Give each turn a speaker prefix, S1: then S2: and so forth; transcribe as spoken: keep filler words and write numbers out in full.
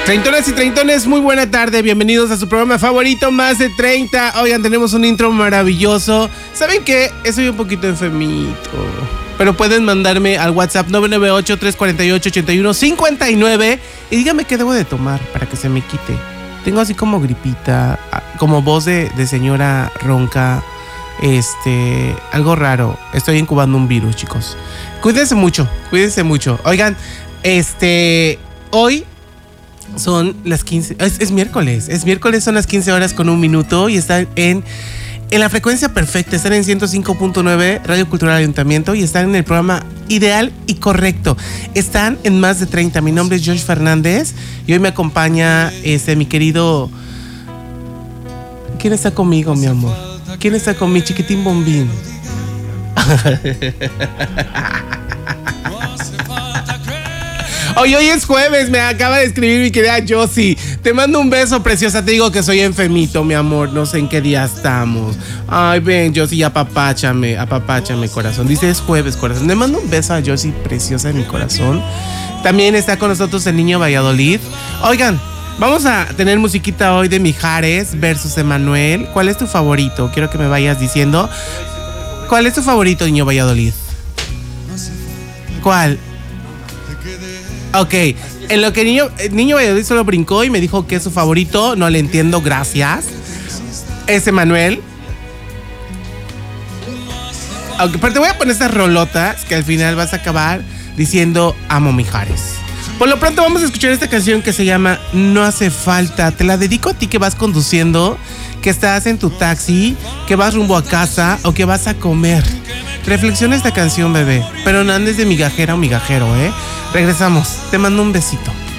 S1: Treintonas y treintones, muy buena tarde, bienvenidos a su programa favorito, Más de treinta. Oigan, tenemos un intro maravilloso. ¿Saben qué? Estoy un poquito enfermito, pero pueden mandarme al WhatsApp nueve nueve ocho, tres cuatro ocho, ocho uno cinco nueve y díganme qué debo de tomar para que se me quite. Tengo así como gripita, como voz de, de señora ronca, este, algo raro. Estoy incubando un virus, chicos. Cuídense mucho, cuídense mucho. Oigan, este, hoy son las quince, es, es miércoles, es miércoles, son las quince horas con un minuto y están en, en la frecuencia perfecta, están en ciento cinco punto nueve Radio Cultural Ayuntamiento y están en el programa ideal y correcto. Están en Más de treinta. Mi nombre es Josh Fernández y hoy me acompaña este, mi querido... ¿Quién está conmigo, mi amor? ¿Quién está con mi chiquitín bombín? Hoy, hoy es jueves, me acaba de escribir mi querida Josie. Te mando un beso, preciosa. Te digo que soy enfermito, mi amor. No sé en qué día estamos. Ay, ven, Josie, apapáchame, apapáchame, corazón. Dice, es jueves, corazón. Le mando un beso a Josie, preciosa de mi corazón. También está con nosotros el niño Valladolid. Oigan, vamos a tener musiquita hoy de Mijares versus Emanuel. ¿Cuál es tu favorito? Quiero que me vayas diciendo. ¿Cuál es tu favorito, niño Valladolid? ¿Cuál? Ok, en lo que el niño, el niño Valladolid solo brincó y me dijo que es su favorito, no le entiendo, gracias. Es Emanuel. Okay, pero te voy a poner estas rolotas que al final vas a acabar diciendo amo Mijares. Por lo pronto vamos a escuchar esta canción que se llama No hace falta. Te la dedico a ti que vas conduciendo, que estás en tu taxi, que vas rumbo a casa o que vas a comer. Reflexiona esta canción, bebé, pero no andes de migajera o migajero, ¿eh? Regresamos, te mando un besito.